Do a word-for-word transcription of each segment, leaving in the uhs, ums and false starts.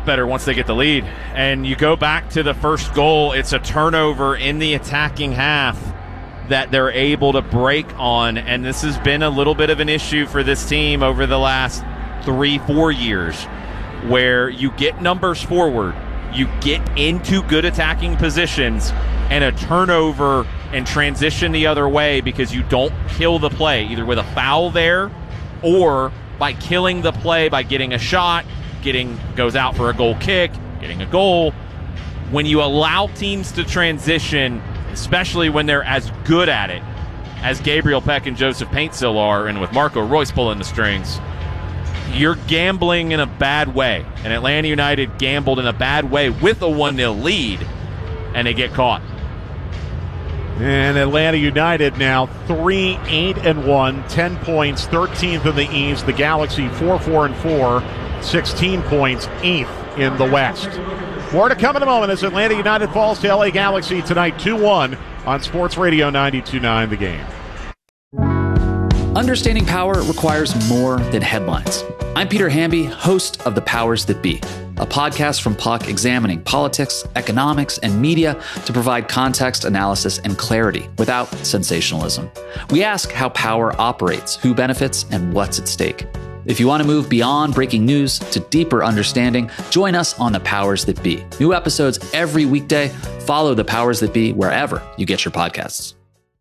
lot better once they get the lead. And you go back to the first goal, it's a turnover in the attacking half that they're able to break on, and this has been a little bit of an issue for this team over the last three, four years, where you get numbers forward, you get into good attacking positions, and a turnover and transition the other way because you don't kill the play, either with a foul there or by killing the play by getting a shot, getting goes out for a goal kick, getting a goal. When you allow teams to transition, especially when they're as good at it as Gabriel Peck and Joseph Paintsil are, and with Marco Royce pulling the strings, you're gambling in a bad way. And Atlanta United gambled in a bad way with a one nil lead, and they get caught. And Atlanta United now three eight and one, ten points, thirteenth in the East. The Galaxy four four and four, sixteen points, eighth in the West. More to come in a moment as Atlanta United falls to L A Galaxy tonight two one on Sports Radio ninety-two point nine The Game. Understanding power requires more than headlines. I'm Peter Hamby, host of The Powers That Be, a podcast from Puck examining politics, economics, and media to provide context, analysis, and clarity without sensationalism. We ask how power operates, who benefits, and what's at stake. If you want to move beyond breaking news to deeper understanding, join us on The Powers That Be. New episodes every weekday. Follow The Powers That Be wherever you get your podcasts.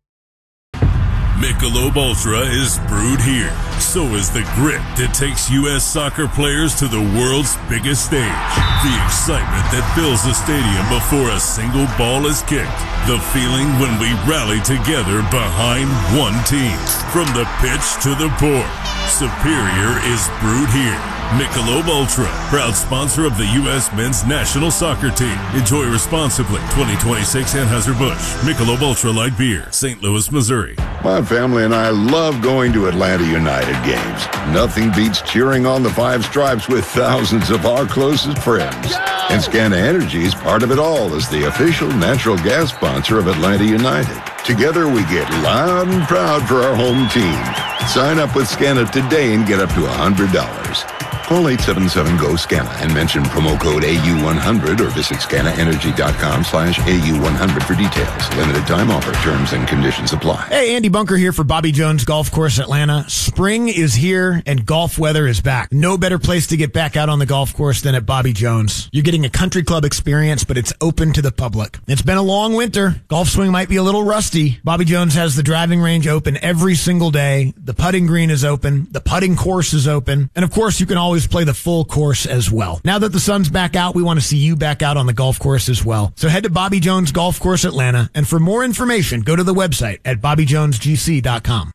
Michelob Ultra is brewed here. So is the grit that takes U S soccer players to the world's biggest stage. The excitement that fills the stadium before a single ball is kicked. The feeling when we rally together behind one team. From the pitch to the board, Superior is brewed here. Michelob Ultra, proud sponsor of the U S men's national soccer team. Enjoy responsibly. twenty twenty-six Anheuser-Busch. Michelob Ultra Light Beer. Saint Louis, Missouri. My family and I love going to Atlanta United games. Nothing beats cheering on the Five Stripes with thousands of our closest friends. And Scana Energy is part of it all as the official natural gas sponsor of Atlanta United. Together we get loud and proud for our home team. Sign up with Scana today and get up to one hundred dollars. Call eight seven seven, G O, SCANA and mention promo code A U one hundred or visit scanaenergy.com slash AU100 for details. Limited time offer. Terms and conditions apply. Hey, Andy Bunker here for Bobby Jones Golf Course Atlanta. Spring is here and golf weather is back. No better place to get back out on the golf course than at Bobby Jones. You're getting a country club experience, but it's open to the public. It's been a long winter. Golf swing might be a little rusty. Bobby Jones has the driving range open every single day. The putting green is open. The putting course is open. And of course, you can always play the full course as well. Now that the sun's back out, we want to see you back out on the golf course as well. So head to Bobby Jones Golf Course Atlanta, and for more information, go to the website at bobby jones g c dot com.